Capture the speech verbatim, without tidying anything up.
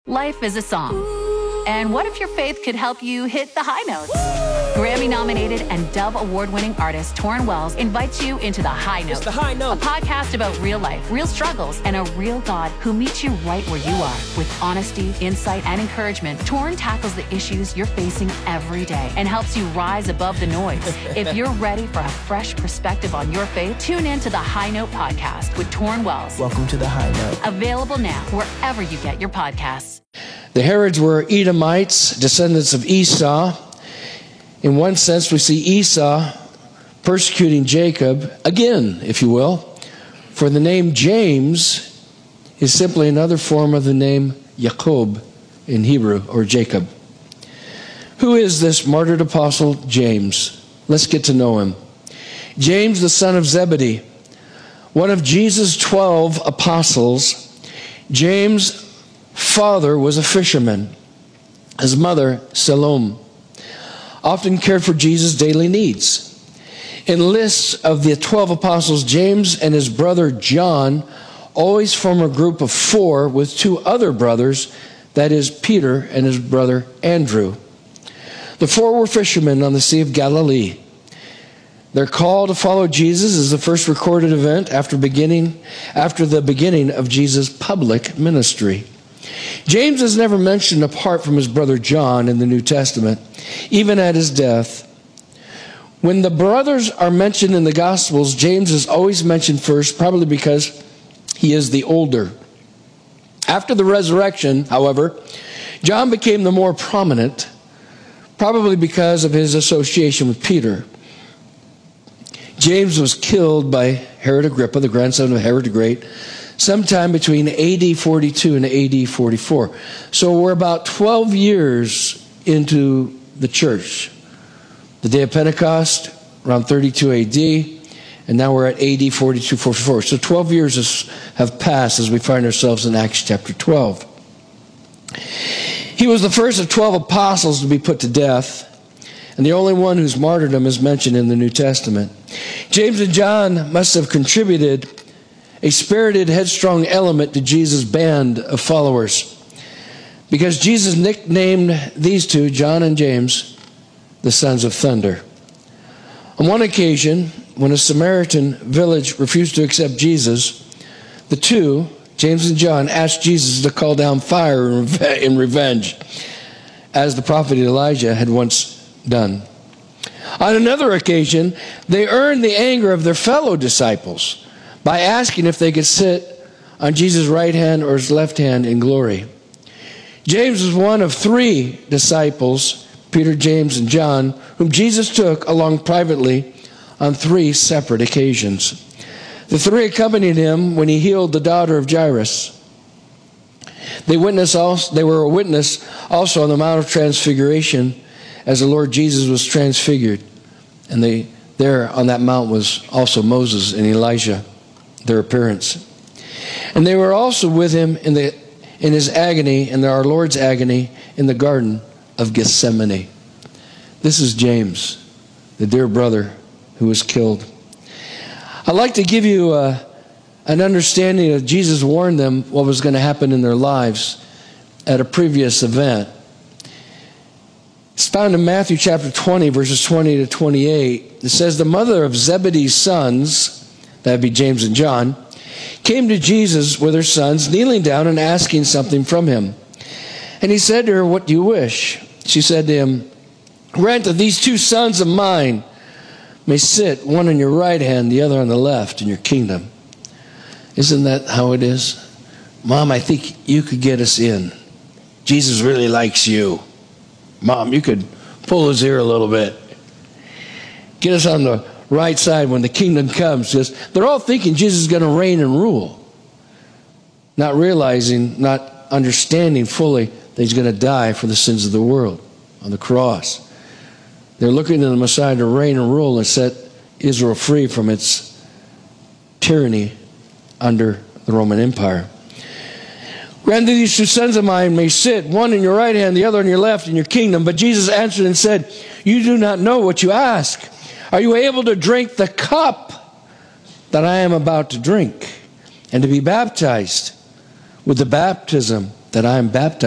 Life is a song. And what if your faith could help you hit the high notes? Grammy-nominated and Dove Award-winning artist Torrin Wells invites you into The High Note. It's The High Note. A podcast about real life, real struggles, and a real God who meets you right where you are. With honesty, insight, and encouragement, Torrin tackles the issues you're facing every day and helps you rise above the noise. If you're ready for a fresh perspective on your faith, tune in to The High Note podcast with Torrin Wells. Welcome to The High Note. Available now wherever you get your podcasts. The Herods were Edomites, descendants of Esau. In one sense, we see Esau persecuting Jacob, again, if you will, for the name James is simply another form of the name Jacob in Hebrew, or Jacob. Who is this martyred apostle James? Let's get to know him. James, the son of Zebedee, one of Jesus' twelve apostles. James' father was a fisherman. His mother, Salome, often cared for Jesus' daily needs. In lists of the twelve apostles, James and his brother John always form a group of four with two other brothers, that is, Peter and his brother Andrew. The four were fishermen on the Sea of Galilee. Their call to follow Jesus is the first recorded event after beginning, after the beginning of Jesus' public ministry. James is never mentioned apart from his brother John in the New Testament, even at his death. When the brothers are mentioned in the Gospels, James is always mentioned first, probably because he is the older. After the resurrection, however, John became the more prominent, probably because of his association with Peter. James was killed by Herod Agrippa, the grandson of Herod the Great, sometime between A D forty-two and A D forty-four. So we're about twelve years into the church. The day of Pentecost, around thirty-two A D, and now we're at A D forty-two forty-four. So twelve years has, have passed as we find ourselves in Acts chapter twelve. He was the first of twelve apostles to be put to death, and the only one whose martyrdom is mentioned in the New Testament. James and John must have contributed a spirited, headstrong element to Jesus' band of followers, because Jesus nicknamed these two, John and James, the sons of thunder. On one occasion, when a Samaritan village refused to accept Jesus, the two, James and John, asked Jesus to call down fire in revenge, as the prophet Elijah had once done. On another occasion, they earned the anger of their fellow disciples by asking if they could sit on Jesus' right hand or his left hand in glory. James was one of three disciples, Peter, James, and John, whom Jesus took along privately on three separate occasions. The three accompanied him when he healed the daughter of Jairus. They witnessed also, they were a witness also on the Mount of Transfiguration as the Lord Jesus was transfigured. And they, there on that mount was also Moses and Elijah, their appearance. And they were also with him in the in his agony, in our Lord's agony, in the Garden of Gethsemane. This is James, the dear brother who was killed. I'd like to give you a, an understanding of Jesus warned them what was going to happen in their lives at a previous event. It's found in Matthew chapter twenty, verses twenty to twenty-eight. It says, the mother of Zebedee's sons, that would be James and John, came to Jesus with her sons, kneeling down and asking something from him. And he said to her, what do you wish? She said to him, grant that these two sons of mine may sit, one on your right hand, the other on the left, in your kingdom. Isn't that how it is? Mom, I think you could get us in. Jesus really likes you. Mom, you could pull his ear a little bit. Get us on the right side when the kingdom comes. Just, they're all thinking Jesus is going to reign and rule, not realizing, not understanding fully that he's going to die for the sins of the world on the cross. They're looking to the Messiah to reign and rule and set Israel free from its tyranny under the Roman Empire. Grant that these two sons of mine may sit, one in your right hand, the other on your left, in your kingdom. But Jesus answered and said, you do not know what you ask. Are you able to drink the cup that I am about to drink, and to be baptized with the baptism that I am baptized